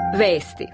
Vesti.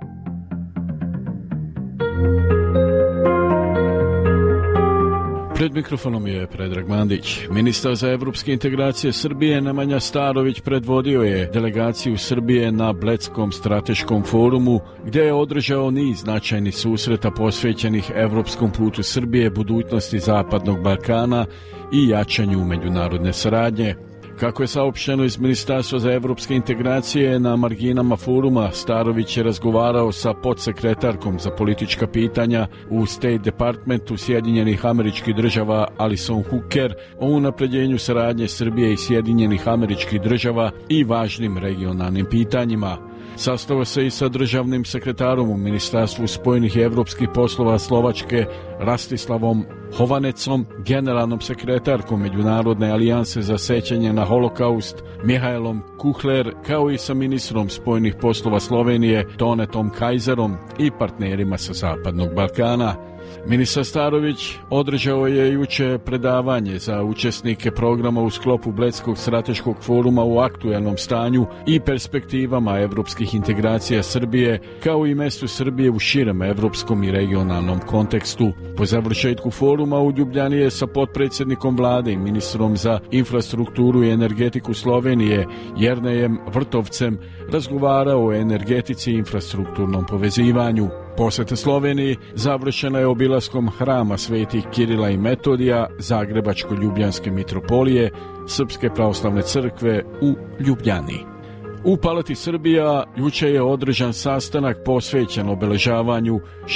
Pred mikrofonom je Predrag Mandić. Ministar za evropske integracije Srbije Nemanja Starović predvodio je delegaciju Srbije na Bledskom strateškom forumu, gdje je održao niz značajnih susreta posvećenih evropskom putu Srbije, budućnosti Zapadnog Balkana i jačanju međunarodne saradnje. Kako je saopšteno iz Ministarstva za evropske integracije, na marginama foruma Starović je razgovarao sa podsekretarkom za politička pitanja u State Departmentu Sjedinjenih Američkih Država Alison Hooker o unapređenju saradnje Srbije i Sjedinjenih Američkih Država i važnim regionalnim pitanjima. Sastao se i sa državnim sekretarom u Ministarstvu spojenih i evropskih poslova Slovačke Rastislavom Hovanecom, generalnom sekretarkom Međunarodne alijanse za sećanje na holokaust Mihajlom Kuhler, kao i sa ministrom spojenih poslova Slovenije Tonetom Kajzerom i partnerima sa Zapadnog Balkana. Ministar Starović održao je juče predavanje za učesnike programa u sklopu Bledskog strateškog foruma u aktuelnom stanju i perspektivama evropskih integracija Srbije, kao i mestu Srbije u širem evropskom i regionalnom kontekstu. Po završetku foruma u Ljubljani je sa potpredsjednikom vlade i ministrom za infrastrukturu i energetiku Slovenije Jernejem Vrtovcem razgovarao o energetici i infrastrukturnom povezivanju. Posjeta Sloveniji završena je obilaskom hrama svetih Kirila i Metodija Zagrebačko-ljubljanske mitropolije Srpske pravoslavne crkve u Ljubljani. U Palati Srbija juče je održan sastanak posvećen obeležavanju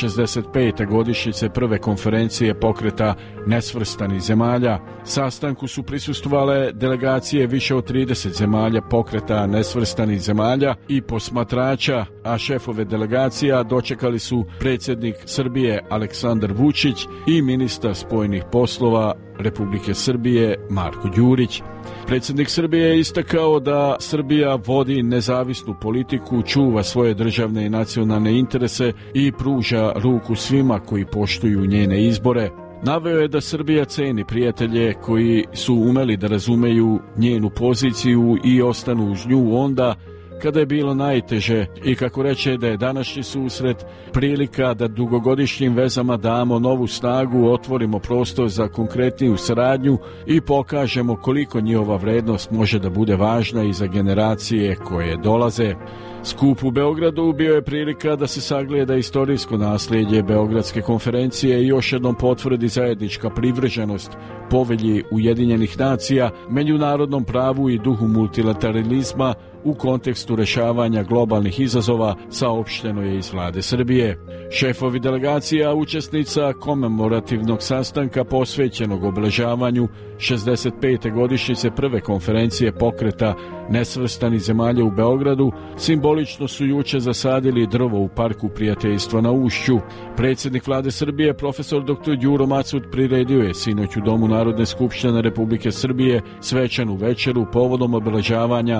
65. godišnjice prve konferencije pokreta nesvrstanih zemalja. Sastanku su prisustvovale delegacije više od 30 zemalja pokreta nesvrstanih zemalja i posmatrača, a šefove delegacija dočekali su predsjednik Srbije Aleksandar Vučić i ministar spojenih poslova Republike Srbije Marko Đurić. Predsjednik Srbije je istakao da Srbija vodi nezavisnu politiku, čuva svoje državne i nacionalne interese i pruža ruku svima koji poštuju njene izbore. Naveo je da Srbija ceni prijatelje koji su umeli da razumeju njenu poziciju i ostanu uz nju onda kada je bilo najteže i kako reče da je današnji susret prilika da dugogodišnjim vezama damo novu snagu, otvorimo prostor za konkretniju saradnju i pokažemo koliko njihova vrednost može da bude važna i za generacije koje dolaze. Skup u Beogradu bio je prilika da se sagleda istorijsko nasljeđe Beogradske konferencije i još jednom potvrdi zajednička privrženost povelji Ujedinjenih nacija, međunarodnom pravu i duhu multilateralizma u kontekstu rešavanja globalnih izazova, saopšteno je iz vlade Srbije. Šefovi delegacija učesnica komemorativnog sastanka posvećenog obeležavanju 65. godišnjice prve konferencije pokreta nesvrstanih zemalja u Beogradu simbolično su juče zasadili drvo u Parku prijateljstva na Ušću. Predsjednik vlade Srbije profesor dr. Đuro Macud priredio je sinoć u Domu Narodne skupštine Republike Srbije svečanu večeru povodom obeležavanja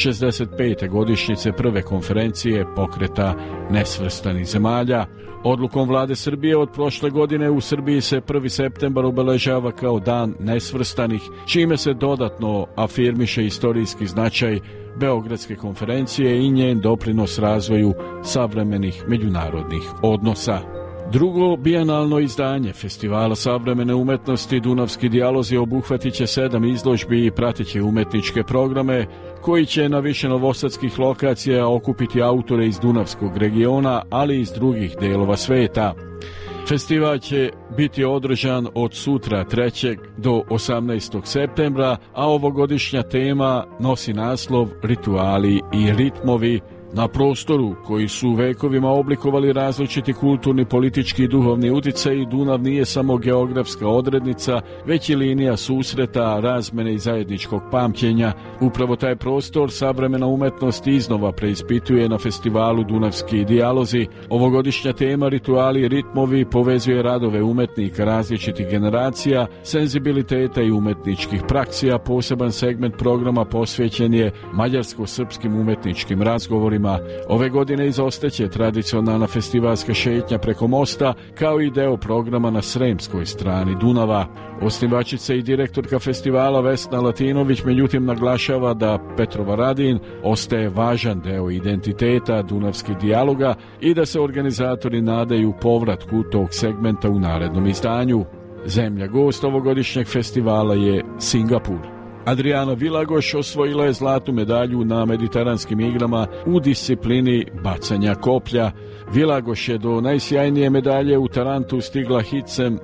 65. godišnjice prve konferencije pokreta nesvrstanih zemalja. Odlukom vlade Srbije od prošle godine u Srbiji se 1. septembar obeležava kao dan nesvrstanih, čime se dodatno afirmiše istorijski značaj Beogradske konferencije i njen doprinos razvoju savremenih međunarodnih odnosa. Drugo bijenalno izdanje Festivala savremene umetnosti Dunavski dijalozi obuhvatit će 7 izložbi i prateće umetničke programe koji će na više novosadskih lokacija okupiti autore iz Dunavskog regiona, ali i iz drugih delova sveta. Festival će biti održan od sutra 3. do 18. septembra, a ovogodišnja tema nosi naslov Rituali i ritmovi. Na prostoru koji su vekovima oblikovali različiti kulturni, politički i duhovni uticaj, Dunav nije samo geografska odrednica, već i linija susreta, razmene i zajedničkog pamćenja. Upravo taj prostor savremena umetnost iznova preispituje na festivalu Dunavski dijalozi. Ovogodišnja tema Rituali i ritmovi povezuje radove umetnika različitih generacija, senzibiliteta i umetničkih praksija. Poseban segment programa posvećen je mađarsko-srpskim umetničkim razgovorima gradovima. Ove godine izostaće tradicionalna festivalska šetnja preko mosta, kao i deo programa na sremskoj strani Dunava. Osnivačica i direktorka festivala Vesna Latinović međutim naglašava da Petrovaradin ostaje važan deo identiteta dunavskih dijaloga i da se organizatori nadaju povratku tog segmenta u narednom izdanju. Zemlja gost ovogodišnjeg festivala je Singapur. Adriana Vilagoš osvojila je zlatnu medalju na mediteranskim igrama u disciplini bacanja koplja. Vilagoš je do najsjajnije medalje u Tarantu stigla hicem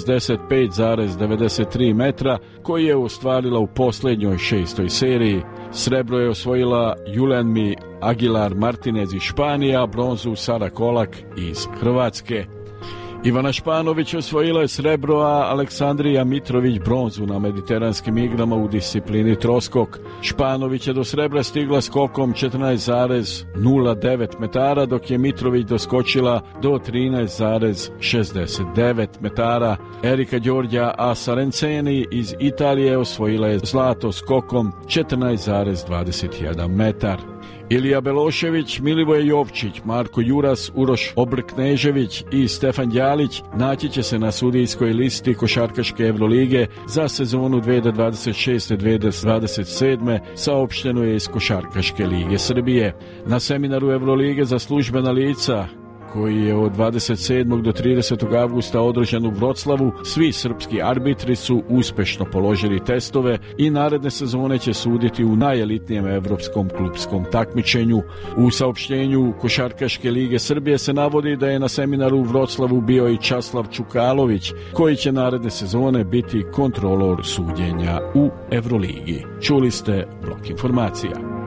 65,93 metra koji je ostvarila u posljednjoj 6. seriji. Srebro je osvojila Julenmi Aguilar Martinez iz Španije, a bronzu Sara Kolak iz Hrvatske. Ivana Španović osvojila je srebro, a Aleksandrija Mitrović bronzu na mediteranskim igrama u disciplini troskok. Španović je do srebra stigla skokom 14,09 metara, dok je Mitrović doskočila do 13,69 metara. Erika Đorđa Asarenceni iz Italije osvojila je zlato skokom 14,21 metar. Ilija Belošević, Milivoje Jovčić, Marko Juras, Uroš Obrknežević i Stefan Đalić naći će se na sudijskoj listi košarkaške Evrolige za sezonu 2026-2027, saopšteno je iz Košarkaške lige Srbije. Na seminaru Evrolige za službena lica, koji je od 27. do 30. avgusta održan u Vroclavu, svi srpski arbitri su uspešno položili testove i naredne sezone će suditi u najelitnijem evropskom klupskom takmičenju. U saopštenju Košarkaške lige Srbije se navodi da je na seminaru u Vroclavu bio i Časlav Čukalović, koji će naredne sezone biti kontrolor suđenja u Evroligi. Čuli ste Blok informacija.